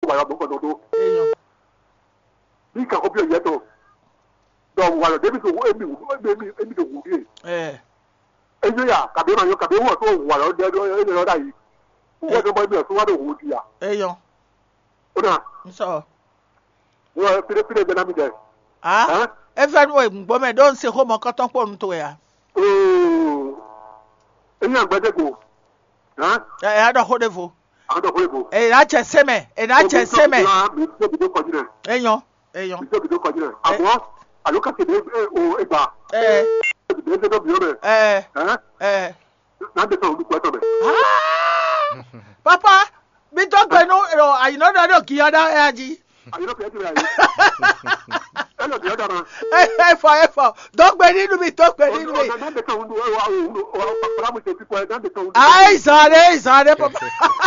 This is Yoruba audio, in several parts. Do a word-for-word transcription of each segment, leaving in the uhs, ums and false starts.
wa ya bongo do eyan ni ka ko bi ye to do wa lo debi so emi emi emi do wu ye eh eyo ya ka be ma yo ka be wo to wa lo de do e lo da yi wo to bo bi so wa do wu ti ya eyan ona so wo pire pire be na mi de ah even we ngbo me don se ko mo kan ton po nu to ya oh eyan agbede go ha eh ada ho devo ado ko ebo eh na che seme eh na che seme mi so bi do ko jire eyan eyan mi so bi do ko jire abo aloka ke de o egba eh de de do bi o be eh eh eh na de so du ko to be ah papa mi to gbe no ayi no do ki ada aji ayi no pe ti ra yi elo bi o da na eh eh for eh for do gbe nínú mi to gbe nínú mi na de so du o o o para mo se ti ko na de so ai sare sare papa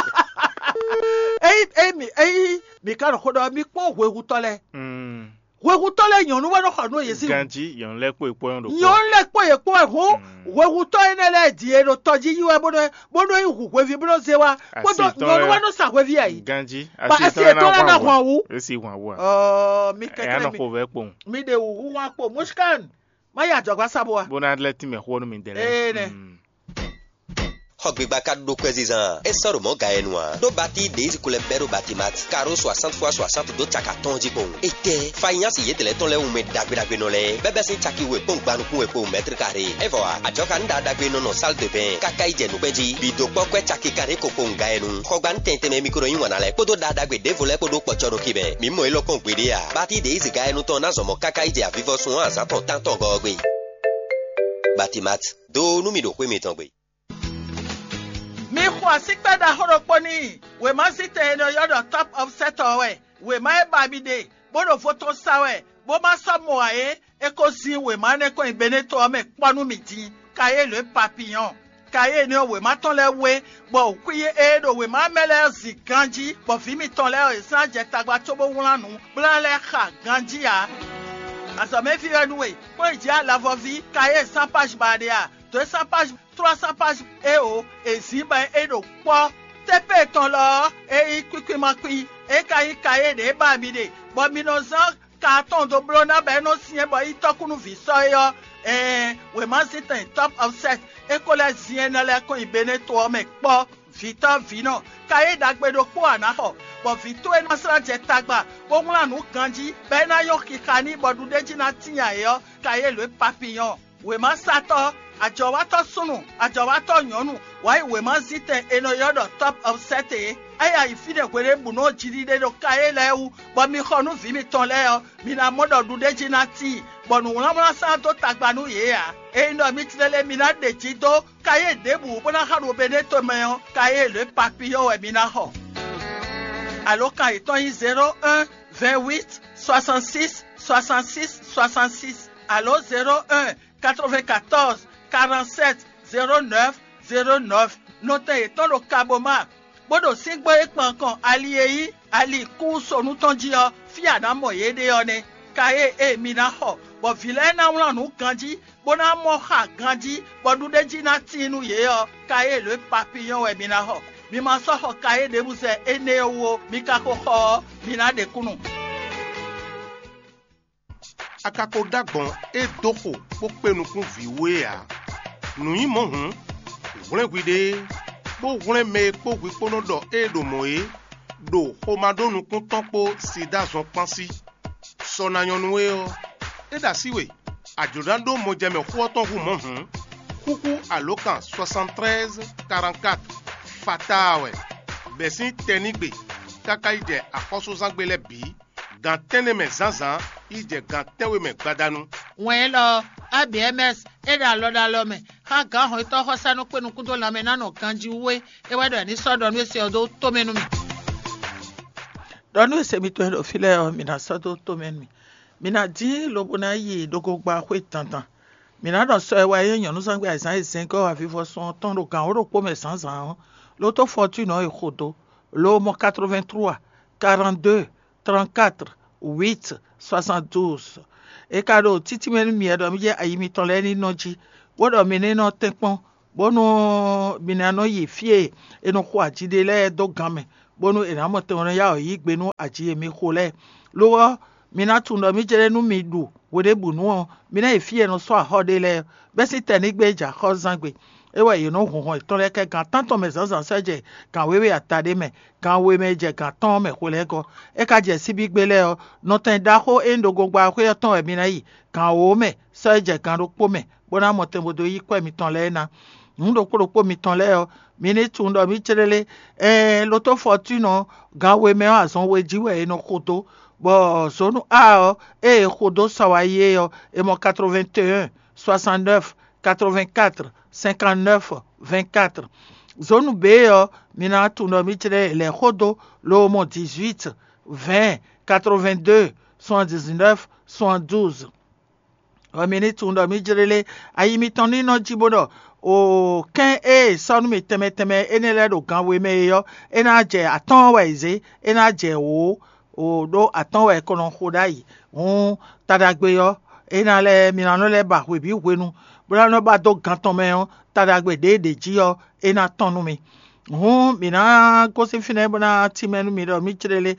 eh eh mi eh mi kan ko do mi po wewu tole mm wewu tole yan nu wa no kan no ye si ganji yon le po epo yon do yan le po e po e ho wewu to ene le di e no toji yi wa bono bono ihu we vi bono se wa bono yan nu wa no sa we vi ai ganji ba asi e to na kwa wu esi wan wa oh mi e kekere na mi po ve po mi de wu wa po muskan ma ya jogwa sabo wa bona le ti me ho no mi de eh ne Hogbegba ka do kwezizan. E soro mo ga enwa. Do bati dezi kule bero batimat. Karo soixante fois soixante do chaka tonji pon. Ete, fayansi yetele ton le un me dagbe dagbe no le. Bebe sin chaki we pon gbanu kun we pon mètre carré. E voa, ajoka nda dagbe no no salle de bain. Kaka ije nu benji. Bido pokwe chaki carré ko pon ga enu. Hogban tente me mikro yin wana le. Podo da dagbe devole podo pochoro kibe. Mi mo elo kon gbede ya. Bati dezi ga enu ton na zomo kaka ije avivo sun anza ton tanton go gbe. Batimat. Do nu mi do kwe metongbe. mi kwa sikpe da horopo ni we ma site no yo the top of set we we ma e ba bi de bodo photo sawe bo ma samo aye e ko si we ma ne ko ibene to me panu mi tin kaye le papillon kaye ni we ma ton le we bo kuye e do we ma mele zi ganji bo fi mi ton le e san je tagba to bo wulanu blan le kha ganji ya aso me fi enu we ko iji ala vo vi kaye cent page ba de a deux cents pages trois cents pages e o e si ba e do po tepe ton lo e kwikwi makwi e kai kai de ba mi de bo mi no zan carton do blona ba no sien bo i tokunu vi so yo eh we man sit in top of set e ko la zien na le ko ibene to me po vita vino kai dagbe do po ana ho bo vito e na sra je tagba bo nla nu ganji be na yo kikani bo du deji na tinya yo kai le papillon we man sato ajowato sunu ajowato nyonu why we man zite eno yodo top of set e aya ifide kwere bu no jidide do kae lewu bo mi khonu vi mi ton le o mi na modo du deji na ti bo nu na mo sa to tagbanu ye ya e no mi tilele mi na deji do kae debu bo na haru bene to me o kae le papillon e mi na ho alors quand étant zéro un vingt-huit soixante-six soixante-six soixante-six alors zéro un quatre-vingt-quatorze quarante-sept zéro neuf zéro neuf note eton lo kaboma bodo singbo epon kan aliyeyi ali ku sonu tonji o fi adamo yede o ne kae e mi na ho bo vile na wonu ganji bona mo ha ganji bodu deji na tinu ye o kae le papillon e mi na ho mi ma so ho kae de bu se ene owo mi ka ko ho mi na de kunu akako dagbon e doko po penukun viwe a nuyin mo hun wure gwide po wure me po gwi pono do e do moe do homadonu kun tonpo sida zon pansi sona yonwe o e da siwe ajodando mo jeme huoton hu mo hun kuku alokan soixante-treize quarante-quatre fatawe besin tenigbe kaka ije akoso zangbele bi gantene me zanzan ije gantewe me gbadanu wen lo abms e da lo da lo me ha gan ho to ho sanu penu kun to la me nanu kanji we e wa do ni so do no se odo to menu mi do no se mi to do file o mi na so do to menu mi mi na di lo bona yi dogo gba hwe tantan mi na do so e wa yan nu sangbe aisan isen ko wa fifo son ton do kan o ro po me sansan lo to fortune o e khodo lo mo quatre-vingt-trois quarante-deux trente-quatre huit soixante-douze e kado titi menu mi edo mi je ayimi ton le ni noji wodo mi ni no tenpon bono mi na no yi fie e no kwa jide le do game bonu ena mo te wona ya yi gbenu aji mi khole lo mina tundo mi jere nu mi du wode bunu mina efie no so ahode le besi tenigbe ja khozangbe ewa yi no hun to le ke kan tanto me zanzan seje kan wewe atade me kan we me je kan ton me khole ko e ka je sibi gbele o no ten da ho endo gogba ko yo ton e mi na yi kan o me seje kan ro po me bona mo te bodo yi ko mi ton le na ndo ko ro po mi ton le o mi ni tundo mi cherele eh loto fortune gan we me azon we jiwe no koto bo sonu a e khodo sawaye yo e mo quatre-vingt-un soixante-neuf quatre-vingt-quatre cinquante-neuf vingt-quatre zone B yo mina tundo mi cherele le khodo lo mo dix-huit vingt quatre-vingt-deux soixante-dix-neuf soixante-douze o mini tundo mi cherele ayi mi toni no jibodo o kan e sonu mi teme teme enele do gan we me yo ena je aton wa ize ena je o o do aton wa kono khoda yi un tadagbe yo ena le mi na no le ba we bi wenu bra no ba do gan ton me yo tadagbe de de ji yo ena tonu mi un mi na ko se fine bona ti menu mi do mi chirele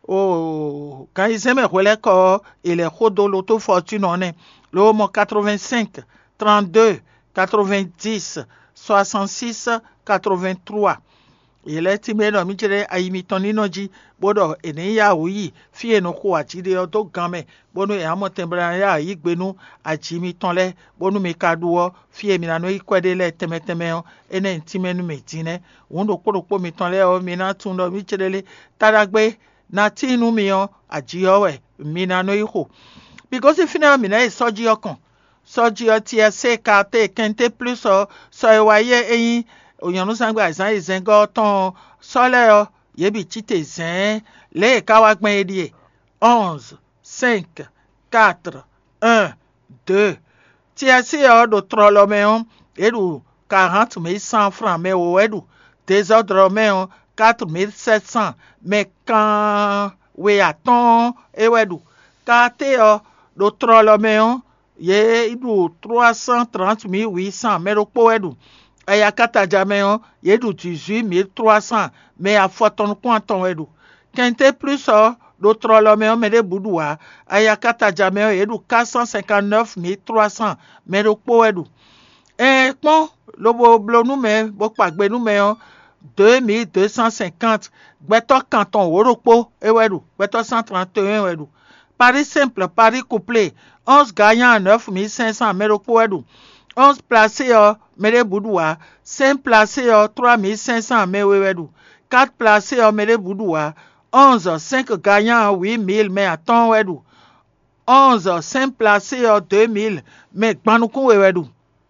o kan ise me khole ko ile khodo loto fortune one lo mo quatre-vingt-cinq trente-deux quatre-vingt-dix soixante-six quatre-vingt-trois il est timé no mi jere ayimi toni no ji bodo eni ya wuyi fi eno ko atide o to gan me bonu e amo tembra ya yi gbenu ajimi ton le bonu mi kaduo fi emi na no ikwede le temeteme o ene timé nu me tine wondo koropo mi ton le o mi na tun no mi jere le taragbe na tinu mi o aji o we mi na no iho because if na mi na isoji okan soji o ti ese ka te kente plus o so e waye eyin oyanu sangba isan izengo ton sole o yebi chite zen le ka wa gben edie onze cinq quatre un deux ti ese o do trolo me on edu quarante mille cent francs me o edu désordre me on quatre mille sept cents me kan we aton e wedu ka te o do trolo me on ye idu trois cent trente mille huit cents me ro po edu aya kata jameon ye du dix-huit mille trois cents me a foton kwanton edu kente plus o do trolo me me de budua aya kata jameon ye du quatre cent cinquante-neuf mille trois cents me ro po edu e pon lobo blonu me bo pagbe nu me deux mille deux cent cinquante gbeto canton woropo ewedu gbeto cent trente et un edu Paris simple, Paris couplé, onze gagnants à neuf mille cinq cents, Méropo Edou. onze placés à Méré Boudoua, cinq placés à trois mille cinq cents, Méré Edou. quatre placés à Méré Boudoua, onze, cinq gagnants à huit mille, mais à Ton Edou. onze, cinq placés à deux mille, mais Banoukou Edou.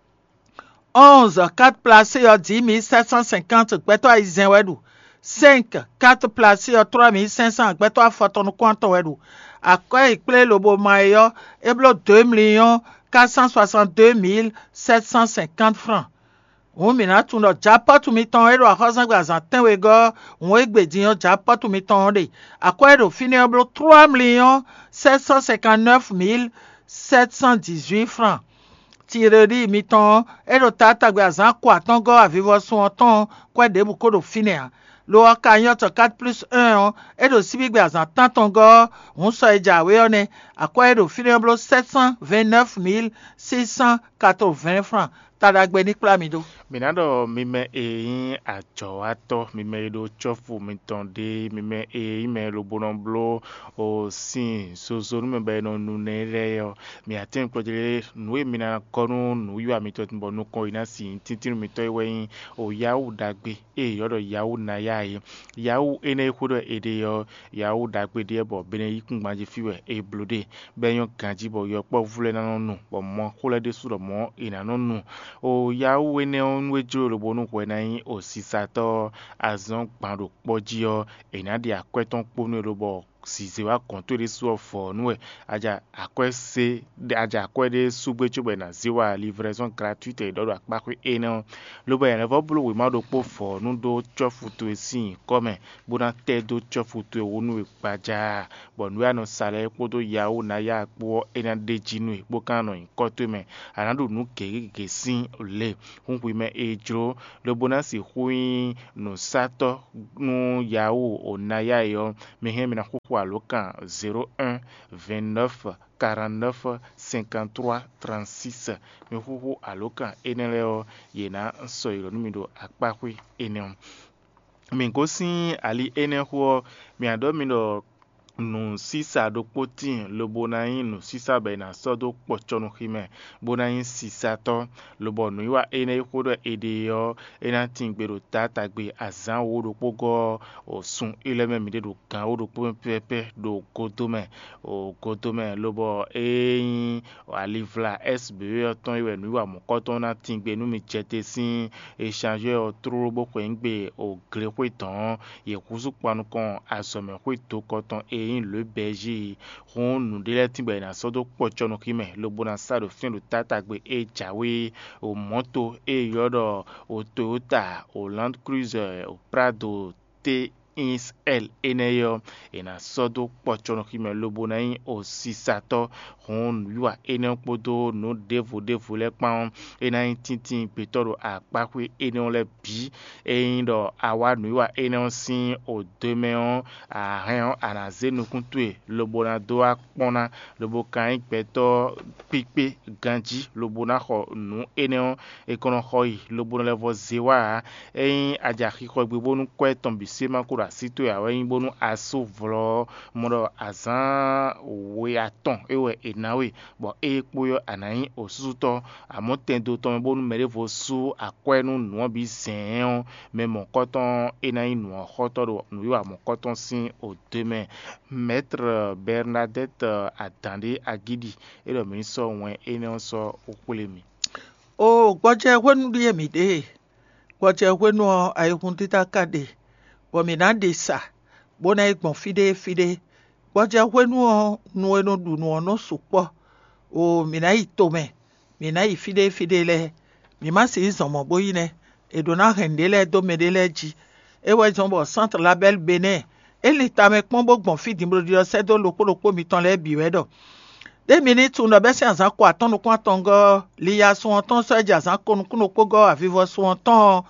onze, quatre placés à dix mille sept cent cinquante, Beto Aïzen Edou. cinq, quatre placés à trois mille cinq cents, Beto Afoton Kwanton Edou. À quoi il plaît le beau maillot, et blo deux millions quatre cent soixante-deux mille sept cent cinquante francs. On mina tout notre japo tout mi ton et à cause d'un zantin wego, on est bédien japo tout mi ton de. À quoi il finit blo trois millions sept cent cinquante-neuf mille sept cent dix-huit francs. Tireri mi ton et le tata gazan quoi ton go à vivre son ton, quoi de beaucoup de finir. Lo kanyoto quatre plus un et de sibig bazan tanton go on so eja we one akwa edo finiblo sept cent vingt-neuf mille six cent quatre-vingts francs tadagbe ni plamido minado mime e ajo ato mime do chofu mitonde mime e ime lo bonoblo o sin so so me be no nunere yo mi atin projele nuwe mina konu nu yu amito timbo nu ko ina sin tintin mi to ewe o yawu dagbe e yodo yawu na yayi yawu ene kudo ede yo yawu dagbe de bo bene yikun gbaje fiwe e blode benyo kanji bo yo po vule na no nu bo mo kule de suro mo ina no nu o yawu ene onwe jiro lo bonu ko na yin o sisato azon gbaro poji o ina di akweton ponu lo bo si se wa konto de so fo no aja akwese aja akwede sugbe chube na ziwa livraison gratuite do do akpakwe eno lo ba yana vobulu we ma do po fo no do chofutu esin come bona te do chofutu wonu ipaja bonu ano sale po do yawo na ya po ena de jinu ipo kan no nkoto me anado nu keke sin le hunku me ejro lo bona si hui no sato no yawo onaya yo mehe na kwa lokan zéro un vingt-neuf quarante-neuf cinquante-trois trente-six me huhu alokan eneleo yena soiro numido akpakwi enem mingosi ali eneho mi adomino nu sisa do potin lo bonayin nu sisa be na so do pochonu hime bonayin sisa to lo bonu iwa ene kodo ede yo ena tingbero tata gbe azan wo do pogo osun ileme mi de do kan wo do pepe do godome o godome lo bo eyin alivla sbe ton iwe nu iwa mokoton na tingbe nu mi jete sin échanger o trobo ko ngbe o grewe ton ye kuzu panu kon asome ko to koton e le berger on nous délatin ben na sodo pochono kime lo bona sa do fin do tata gbe e jawe o moto e yodo o Toyota o Land Cruiser o Prado T ins el eneyo ena sodo pochono kime lo bona yin o sisato on yua enen podo no devo devo le pan ena tintin petoro apakwe enen le bi en do awa no yua enen sin o demeon a rien anaze no kuntwe lo bona do akpona lo bokan peto pipe ganji lo bona ho no enen e kono hoi lo bona le vo zewa en aja khiko gbebo nu kweton bi sema kura sito ya wen bonu aso vlo modo azan we aton ewe nawe bo e kpoyo anayin osusuto amotendo to bonu mere vo su akwenu no bi sen me mon koton enayin no hoto do no yo amokoton sin o demain maître Bernadette Atande Agidi e do mi so wen ene so okulemi o gboje wenu ri emi de gboje wenu ayikun tita kade bo mi na de sa bona egbon fide fide gboje wenu nu eno du nu no supo o mi na itome mi na ifide fide le mi ma si zomo boyine e do na hendele do medele ji e we jombo centre label Benin e li ta me pon bogbon fidi mbro di ose do lopolopo mi ton le biwe do de minutes no be se azan ko aton ko atongo liya so onton so eja azan ko nu ko go avivo so onton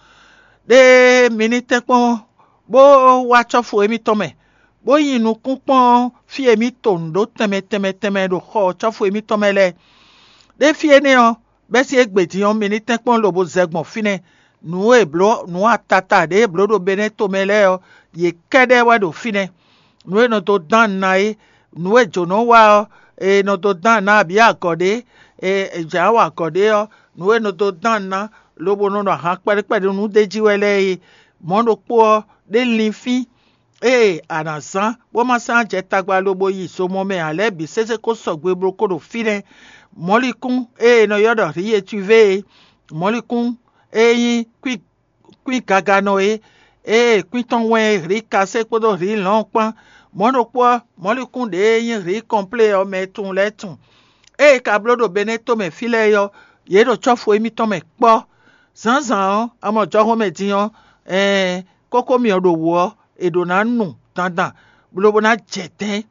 de minute pon bo wa chofo emi tome bo yinu kun pon fi emi tondo teme teme teme do ho chofo emi tome le de fi ene o be si egbeti on minute pon lo bo zegbon fine nu eblo nu atata de eblo do bene tome le o ye kede wa do fine nu eno to dan nai nu ejo no wa e no to dan na bi akode e ja wa akode o nu eno to dan na lo bo no ha pere pere nu deji wele mo no po de linfi e anasan bo ma san je tagba lobo yi so mo me ale bi sese ko sogbe broko do fine molikun e no yodo ri etuve molikun e yin qui qui gagano e e qui ton we ri kase ko do ri lon pan mo no po molikun de yin ri complet o metun letun e ka blodo beneto me file yo ye do chofo emi ton me po zanzan amo joho me diyan eh koko mi odo wo edo na nu dandan blobo na jete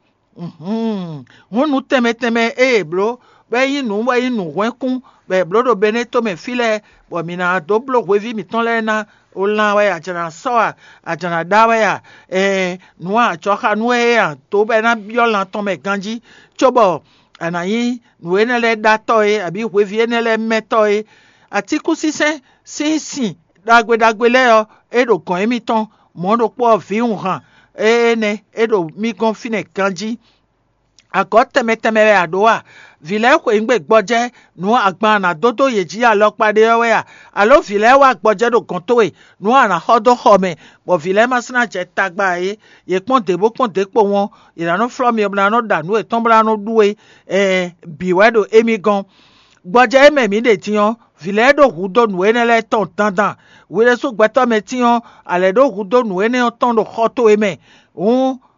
mhm wonu teme teme e blo be yin nu wa yin nu wenkun be blodo beneto me file bo mi na do blo wevi mi ton le na o la wa ajana so ajana dawa ya eh nu a choka nu e ya to be na biola ton me ganji chobo anayi nu enele dato e abi wevi enele meto e atiku sise sinsin dagbe dagbe le o edo kan emi ton mo do po vi un han ene edo mi gon fine kanji ako teme teme re adoa vile ko ngbe gboje nu agban na dodo yeji alopade owe ya alo vile wa gboje do kan to e nu ana hodo home bo vile masna je tagba e ye pon debo pon depo won irano from ye bla no da nu e ton bla no duwe eh biwedo emi gon gboje eme mi de tiyan vile do hudo nu enele ton dandan wele so gbeto me tiyan ale do hudo nu ene ton do hoto eme un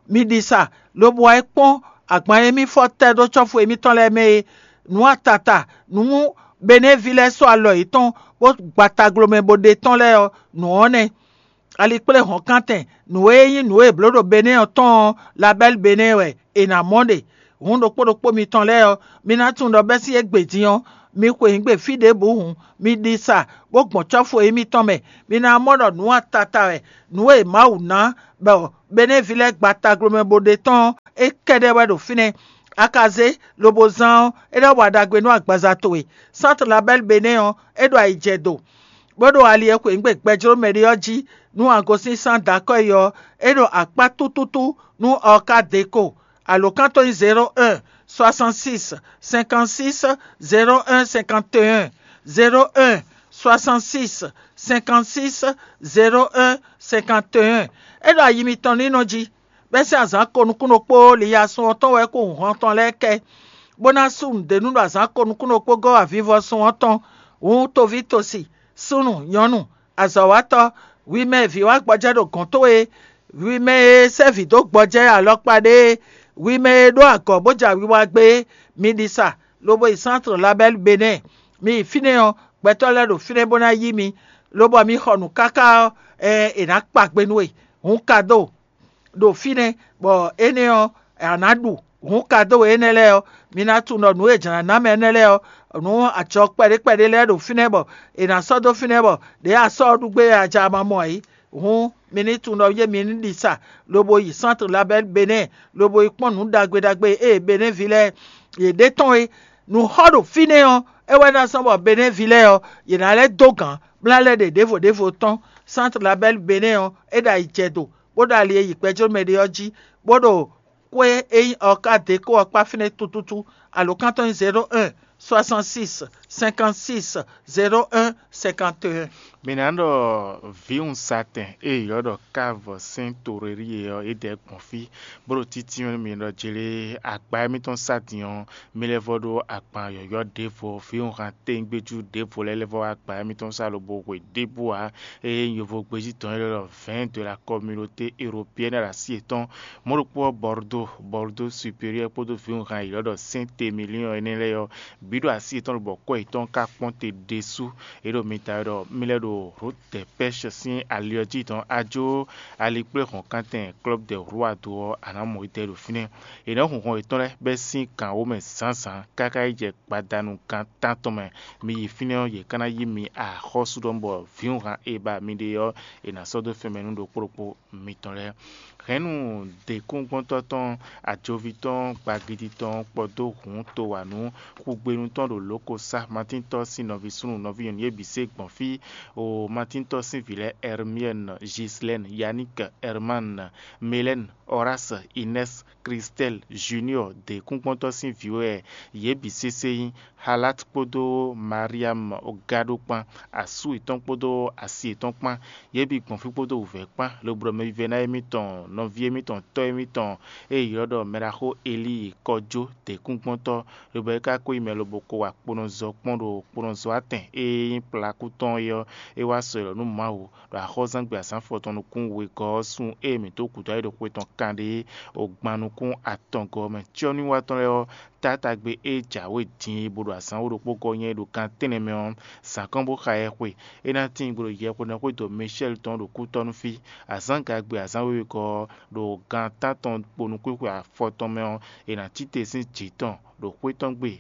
mi di sa lo bo e pon agban emi forte do chofo emi ton le me nu atata nu bene vile so alo iton bo gbatagblo me bo de ton le nu one ali pele hon kanten nu eyin nu e blodo bene ton label bene we ina monde hun do podo po mi ton le mi na tun do besi egbedian mi ko ngbe fide bo hun mi di sa bo gbon chofo emi ton me mi na modo nu atata we nu e ma una bo bene vile gbatagblo me bo de ton e kede we do fine akaze lobozan edo wadagbe no agbaza towe centre label beneon edo aijedo bodo ali ekwe ngbe gbejoro merioji nu agosin san dako yo edo apa tututu nu oka deco alokanto zéro un soixante-six cinquante-six zéro un cinquante et un zéro un soixante-six cinquante-six zéro un cinquante et un edo ayimiton ninoji bẹ́sẹ̀ àzán konukúnò pó lè ya sun ọtán wẹ́ kó hàn tán lẹ́kẹ́ gbóná sùn dénú àzán konukúnò pó gọ́ àfihàn sun ọtán òun tóbi tòsí sùnù yànnù àzọ̀wátọ́ wímẹ́ ìfìwá gbọ́jẹ́ dò kàn tó e wímẹ́ sẹ́fì tó gbọ́jẹ́ àlọ́pàdé wímẹ́ dó àkọ́ bójà wíwá gbé mídísà lóbo ìsántò lábẹ́lú benin mi ìfínìyàn gbẹ́tọ́lẹ́dò fínẹ́ bóná yí mi lóbo mi hànú káká ẹ̀ ìnápàgbénu ẹ̀ òun kàdó do fine bo eneo anadu hun kado enele o minatu no nu ejana na menele o nu acho pere pere le do fine bo ina so do fine bo de aso dugbe aja mamo yi hun minitu no ye min disa lobo yi centre label benin lobo ipon nu dagbe dagbe e benin ville ye deton e nu hodo fine o e wena so bo benin ville o ye na le dogan blale de devo devo ton centre label benin o e da ijedo bodo ali eyi pejo medioji bodo kwe eyin oka deko opa fine tututu alokanton zéro un soixante-six cinquante-six zéro un cinquante et un Minando vi un satin e yodo cave saint toreri e de confi bro titi mi no jele agba mi ton sadion mi le vodo agba yo yo devo fi un rante ngbeju devo le levo agba mi ton salo bogo deboa e yo vo gbeji ton le vingt de la communauté européenne à la sieton moropo Bordeaux Bordeaux supérieur pour de fi un ran yodo Saint-Émilion en le yo bido asieton le boko eton ka ponte dessous et do mitado mi le route de pêche sin alioji ton ajo alikple kon kanten club de roi do anamo ite do fine e no kon eton le be sin kan o me sansan kaka ije padanu kan tanto me mi fine ye kana yimi a hosu don bo fiunra e ba mi de yo e na so do femenu do propo mi ton le renu de kongonto ton ajoviton pagiditon podo hun to wanu kugbenu ton do loko sa matin to sin novisunu novion ye bise gbonfi o matin to sin ville Hermione Gislaine Yannick Herman Mélène Horace Inès Christelle Junior de kongonto sin viwe ye bise sein halat podo Mariam Ogado pan asu iton podo asi iton pan ye bi gbonfi podo uve pan le brome vivena emiton non vie miton to emiton e yodo meraho eli kojo te kunponto le beka ko imelo boko wa pononzo pondo pononzo aten e plakuton yo e wa so no mawo la hozan gbe asan foton no kun we ko sun e mi to kuto e do kweton kande ogbanu kun aton go me tioni wa ton le tata gbe e jawe tin bodo asan wo po ko yen do kan teneme on sakan bo ka e kwe e na tin bodo ye ko na ko do Michel ton do kuton fi asan ka gbe asan we ko do gan taton ponu ko a foton me on e na tite sin jiton do kweton gbe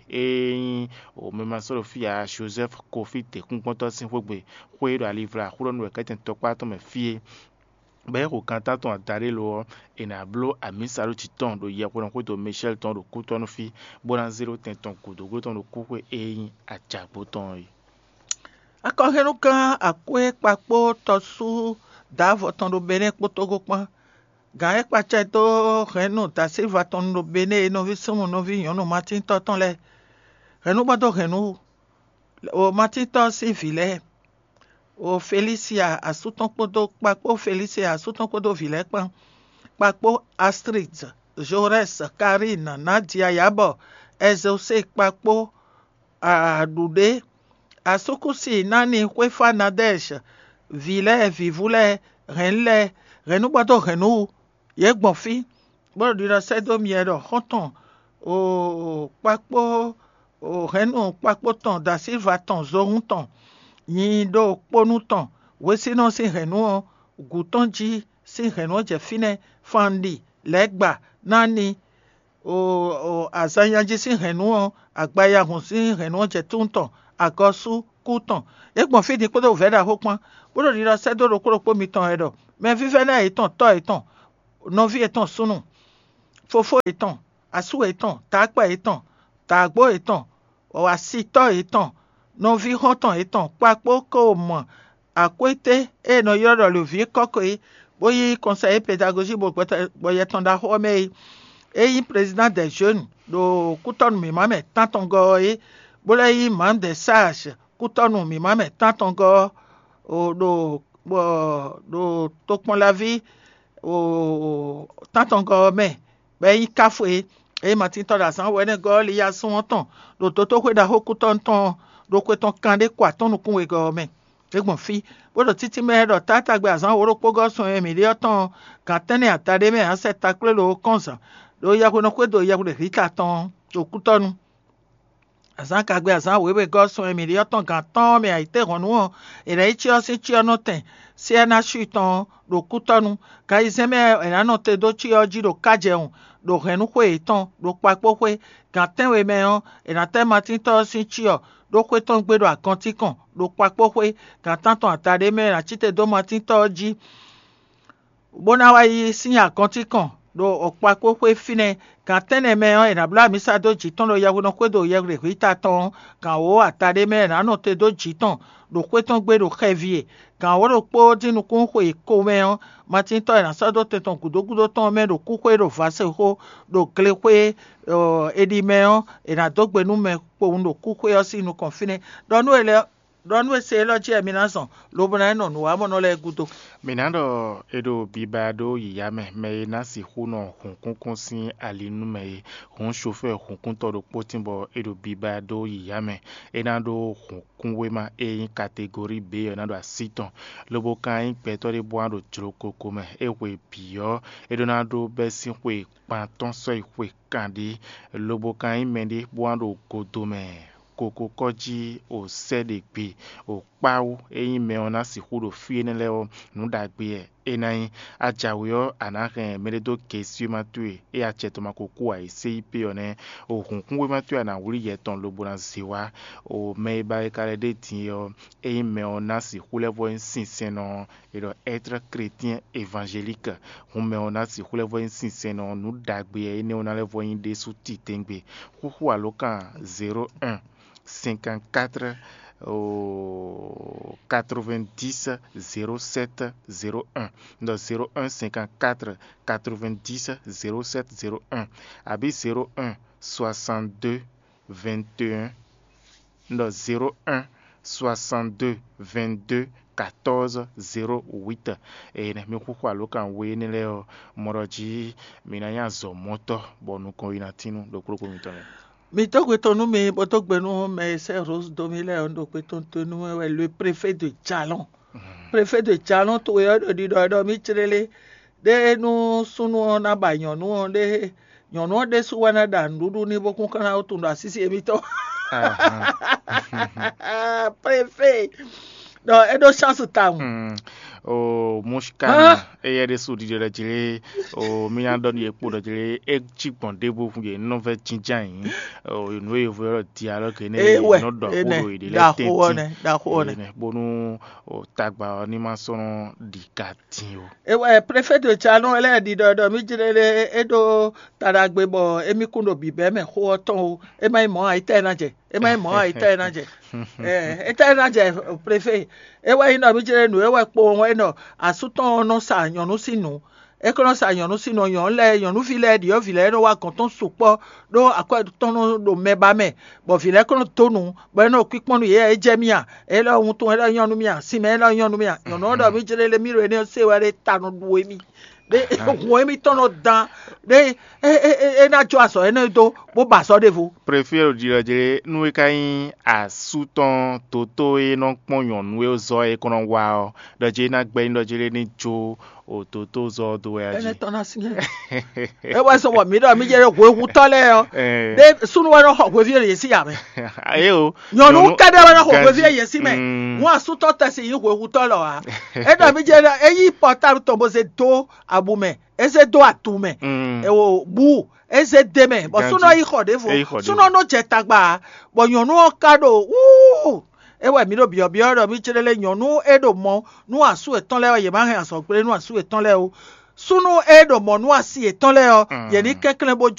e o me ma so fi a Joseph Kofi te kunponto sin fo gbe ko e do a livra ko no e ka ten to pa to me fi be ko kan taton adare lo e na blo amisaro titon do ye ko ko do Michel ton do kuton fi bonan zero tenton ko do goton do ko e a jagboton yi akọhẹnu kan akwe papo tosu davo ton do bene potogo pan gan e pache to renu ta silva ton do bene no vi sumu no vi yon no matin to ton le renu bodo renu o matin to civile o Felicia asuton podo papo Felicia asuton podo vile pan papo Astrid Jores Karina Nadia Yabo Ezose papo adude asukusi nani kwefa Nadesh vile vivule renle renu bodo renu ye gbonfi gbọ́dọ̀ dira sẹ́dọ̀ miẹ̀rọ̀ họ́tàn o kpakpo o henu kpakpo tàn da silva tàn zohun tàn yin do kponu tàn wesina si henu o gutan ji si henu je fine fandi lẹ́gbà nani o o azanyanji si henu o agbayahun si henu je tuntàn agosu kutan egbon fidi kodo veda hokpan gbọ́dọ̀ dira sẹ́dọ̀ rokoropo mi tàn ẹ̀rọ mẹ fífẹ́ náà ìtàn tọ́ ìtàn nọ́ví ìtàn sunu fofo ìtàn asu ìtàn tàgbà ìtàn tàgbó ìtàn ọ̀hásítọ́ ìtàn nọ́ví họ́tàn ìtàn papò kò mọ̀ àkwété èèyàn yọ̀rọ̀ lòví kọ́kọ́ yìí bóyá conseiller pédagogique bóyá tàn dá họ́ mẹ́yì èyí président des jeunes ló kútọ́nù mímọ́mẹ́ tàntàngọ́ yìí bóyá yìí man des sages kútọ́nù mímọ́mẹ́ tàntàngọ́ ló ló tó pọ́n la vie o tàntàngọ́ mẹ́ bẹ́yìn káfọ́ e ma ti tọ́ra san wẹ́nẹ́ gọ́ọ́lì ya sún wọn tán lòtó tó kwé da hókú tán tán lókwe tán kàndé kwà tán nùkún wé gọ́ọ́mẹ́ egbọ̀n fi bọ́dọ̀ títí mẹ́rọ̀ tátàgbé àzán wóró kpógọ́ sùn ẹ̀mí lé ọ̀tán kàtẹ́nì àtàdé mẹ́ ànsẹ́ takulé ló kọ́nsán ló yakunà kwé do yakunà ríkà tán òkú tọ́nu àzán kàgbé àzán wéwé gọ́ sùn ẹ̀mí lé ọ̀tán kà tán mẹ́ àyítẹ́ ìrọ̀nù wọn èrè ìtí ọsí tí ọ̀nà tẹ̀ sí ẹ̀ náà sùn tán lòkú tọ́nu kàyí sẹ́mẹ́ ẹ̀ránà tẹ̀ dó tí ọjí lò kájẹun lò hẹnu hwe ìtàn lò papò hwe gàtẹ́wé mẹ́hàn ìrántẹ́ máa ti tọ́ sí tíọ̀ ló hwe tán gbèrò àkántí kan lò papò hwe gàtàntàn àtàdé mẹ́rin àtìtẹ̀ dó máa ti tọ́ jí bónáwá yìí sí àkántí kan lò ọ̀papò hwe fínẹ̀ gàtẹ́nẹ̀ mẹ́hàn ìràbílà mi sádó jì tán ló yàgò náà hwe dò yẹ rè hí ta tán gàwó àtàdé mẹ́rin àná tẹ̀ dó jì tán lò hwe tán gbèrò hẹ́víẹ̀ gàwó ló pọ́ dínú kún hwe kó mẹ́hàn martin tɔ yina sɔdɔ tɛtɔn gudogudo tɔn mɛ do kukue do vase ho do klekue ɔ edimɛ yina dɔgbɛnu mɛ kpohun do kukue ɔsi nu kɔnfine dɔnu ele dɔnu ese lɔdzi ɛmina zɔn lobona ɛnɔ nu wa mɔnɔ lɛ gudo. mina dɔ edo biba do yiyame mɛ ena si hu nɔ hunkunkun si alinu mɛ ye hun sofɛ hunkuntɔ do kpotinbɔ edo biba do yiyame ena do hunkun wema eyin kategori b ena do asitɔn lobo kan yin kpɛtɔ de bɔ do dzroko kome ewe biyɔ edona do bɛsi ƒe kpãtɔ sɔe ƒe kãɖi lobo kan yi mɛ de bɔa do godome koko kɔdzi o sɛ de gbe o kpawo eyi mɛ wɔna si ƒu do fie ne lɛ wɔ nuɖagbeɛ ena yi adzawuyɔ anahɛ mɛ de do kesi ma toe eya tsɛ tɔma koko a ese yi pe yɔ ne o hunkun we ma toe ana wuli yɛ tɔn lobo na zewa o mɛ ba yi ka lɛ de ti yɔ eyi mɛ wɔna si ƒu lɛ vɔ sinsɛn nɔ eɖɔ être chrétien évangélique hun mɛ wɔna si ƒu lɛ vɔ sinsɛn nɔ nuɖagbeɛ ene wɔna lɛ vɔ yin de su ti tɛŋgbe ƒuƒu alo kan zéro un cinquante-quatre au quatre-vingt-dix zéro sept zéro un dans zéro un cinquante-quatre quatre-vingt-dix zéro sept zéro un abi zéro un soixante-deux vingt et un dans zéro un soixante-deux vingt-deux quatorze zéro huit et ne mi kuku alo kan we ne le moroji mina ya zo moto bonu ko inatinu do kuro ko mi tone mi to gbe tonu mi bo to gbe nu me se rose domile on do pe ton tonu we le préfet de Chalon préfet de Chalon to yo do di do do mi trele de nu sunu na ba yan nu de yan nu de su wana dan dudu ni bo kun kana o tun asisi emi to préfet no edo chance town o mushkana eye de su di de jere o mi yan don ye po de jere e chipon debo fun ye no ve jinjan yin o nu e vo dialogue ke ne no do o ide le tenti da ho ne bonu o tagba ni ma sono di gatin o e we préfet de Chalon ele di do do mi jere edo taragbe bo emi kundo bibe me ho ton o e mai mo ai te na je e mai mo ai te na je eh e te na je préfet e we ina mi jere nu e we po won eno asuton no sa yan no sinu e kono sa yan no sinu yan le yan nu file di o file no wa kan ton sopo do akwa ton no do meba me bo file kono tonu bo no kwipon ye e jemia e lo ohun ton e lo yan nu mia si me lo yan nu mia yan no do mi jere le mi re ni se wa re tanu du emi de wo emi ton no dan de e e e na jo aso e no do bo ba so de vo préfère dire dire nous kai a souton toto e non pon yon nous zo e kono wa o do je na gbe ndo jere ni jo o to to zo do ya ene ji tona sinye e wa so wa mi do mi jere ko ewu to le o de sunu wa no ho ko vie yesi ya me aye o nyonu ka de wa no ho ko vie yesi me won asu to tesi yin ko ewu to lo wa e do mi jere eyi portable to bo se do abume ese do atume e wo bu ese deme bo sunu yi ko de fo sunu no je tagba bo nyonu o ka do uu ewe mi do bio bio do mi chirele nyonu edo mo nu asu eton le o ye ma han so pe nu asu eton le o sunu edo mo nu asi eton le o ye ni kekele bo